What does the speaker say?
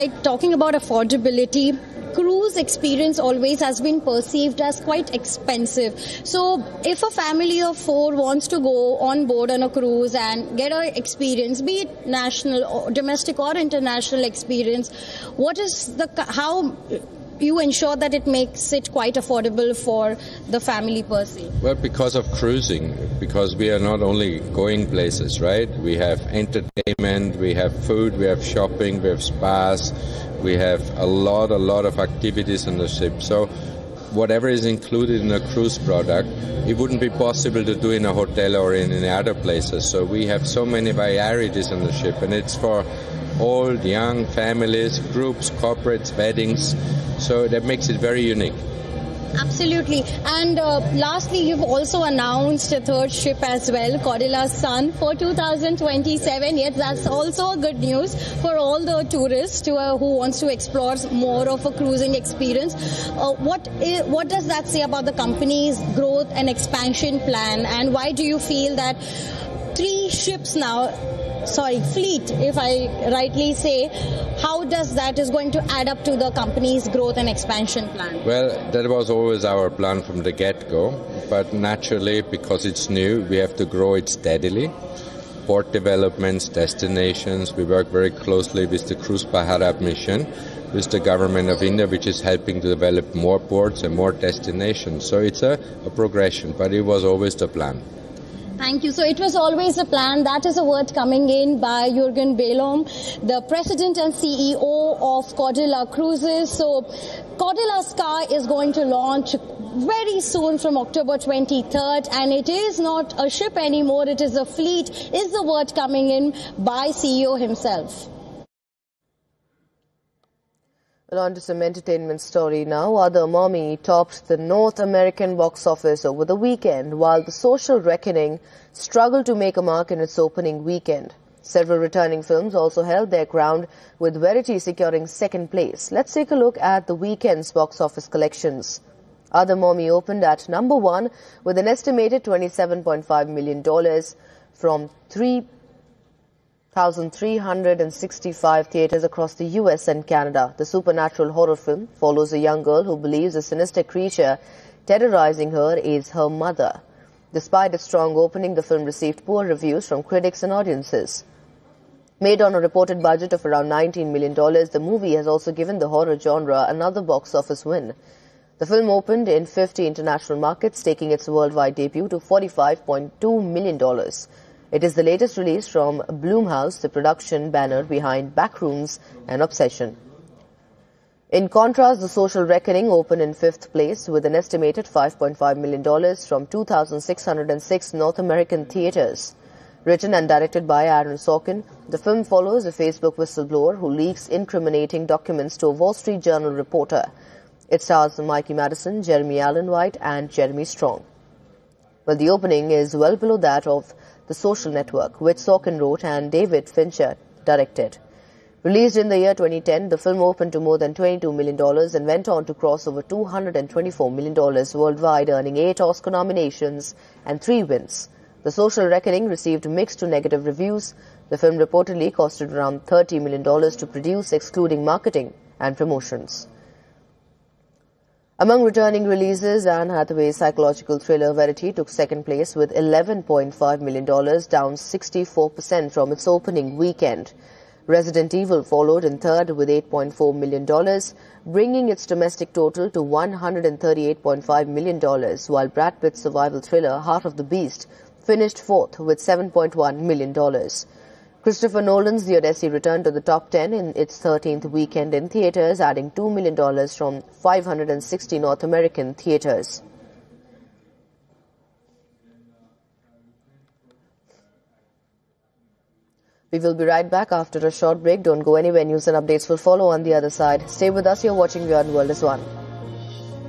Talking about affordability, cruise experience always has been perceived as quite expensive. So if a family of 4 wants to go on board on a cruise and get an experience, be it national or domestic or international experience, how you ensure that it makes it quite affordable for the family per se? Well, because of cruising, because we are not only going places, right? We have entertainment, we have food, we have shopping, we have spas, we have a lot of activities on the ship. So whatever is included in a cruise product, it wouldn't be possible to do in a hotel or in any other places. So we have so many varieties on the ship, and it's for all young families, groups, corporates, weddings. So that makes it very unique. Absolutely. And lastly, you've also announced a third ship as well, Cordilla Sun, for 2027. Yes, that's also good news for all the tourists who wants to explore more of a cruising experience. What does that say about the company's growth and expansion plan? And why do you feel that 3 ships now, fleet, if I rightly say, how does that is going to add up to the company's growth and expansion plan? Well, that was always our plan from the get-go, but naturally, because it's new, we have to grow it steadily. Port developments, destinations, we work very closely with the Cruise Bharat mission, with the government of India, which is helping to develop more ports and more destinations. So it's a progression, but it was always the plan. Thank you. So it was always a plan. That is a word coming in by Jürgen Behlom, the president and CEO of Cordilla Cruises. So Cordilla Sky is going to launch very soon from October 23rd, and it is not a ship anymore, it is a fleet, is the word coming in by CEO himself. Well, on to some entertainment story now. Other Mommy topped the North American box office over the weekend, while The Social Reckoning struggled to make a mark in its opening weekend. Several returning films also held their ground, with Verity securing second place. Let's take a look at the weekend's box office collections. Other Mommy opened at number 1 with an estimated $27.5 million from 3,365 theatres across the US and Canada. The supernatural horror film follows a young girl who believes a sinister creature terrorizing her is her mother. Despite its strong opening, the film received poor reviews from critics and audiences. Made on a reported budget of around $19 million, the movie has also given the horror genre another box office win. The film opened in 50 international markets, taking its worldwide debut to $45.2 million. It is the latest release from Blumhouse, the production banner behind Backrooms and Obsession. In contrast, The Social Reckoning opened in 5th place with an estimated $5.5 million from 2,606 North American theatres. Written and directed by Aaron Sorkin, the film follows a Facebook whistleblower who leaks incriminating documents to a Wall Street Journal reporter. It stars Mikey Madison, Jeremy Allen White and Jeremy Strong. Well, the opening is well below that of The Social Network, which Sorkin wrote and David Fincher directed. Released in the year 2010, the film opened to more than $22 million and went on to cross over $224 million worldwide, earning 8 Oscar nominations and 3 wins. The Social Reckoning received mixed to negative reviews. The film reportedly costed around $30 million to produce, excluding marketing and promotions. Among returning releases, Anne Hathaway's psychological thriller Verity took second place with $11.5 million, down 64% from its opening weekend. Resident Evil followed in third with $8.4 million, bringing its domestic total to $138.5 million, while Brad Pitt's survival thriller Heart of the Beast finished fourth with $7.1 million. Christopher Nolan's The Odyssey returned to the top 10 in its 13th weekend in theatres, adding $2 million from 560 North American theatres. We will be right back after a short break. Don't go anywhere. News and updates will follow on the other side. Stay with us. You're watching Beyond World is One.